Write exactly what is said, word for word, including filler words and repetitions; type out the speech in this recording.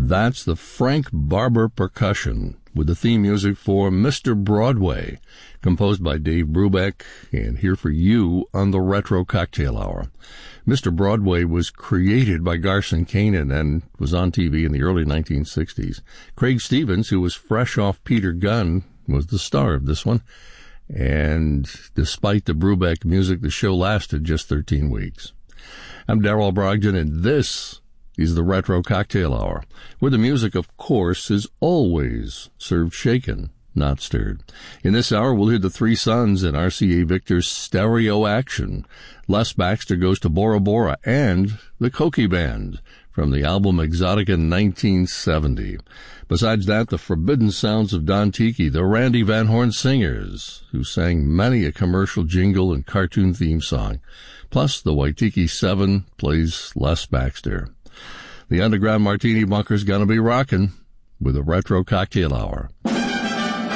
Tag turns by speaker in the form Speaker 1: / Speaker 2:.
Speaker 1: That's the Frank Barber Percussion with the theme music for Mister Broadway, composed by Dave Brubeck, and here for you on the Retro Cocktail Hour. Mister Broadway was created by Garson Kanin and was on T V in the early nineteen sixties. Craig Stevens, who was fresh off Peter Gunn, was the star of this one. And despite the Brubeck music, the show lasted just thirteen weeks. I'm Darrell Brogdon, and this is the Retro Cocktail Hour, where the music, of course, is always served shaken, not stirred. In this hour, we'll hear the Three Sons and R C A Victor's Stereo Action. Les Baxter goes to Bora Bora, and the Cokie Band from the album Exotica nineteen seventy. Besides that, the Forbidden Sounds of Don Tiki, the Randy Van Horn Singers, who sang many a commercial jingle and cartoon theme song. Plus, the Waitiki Seven plays Les Baxter. The Underground Martini Bunker's gonna be rockin' with a Retro Cocktail Hour.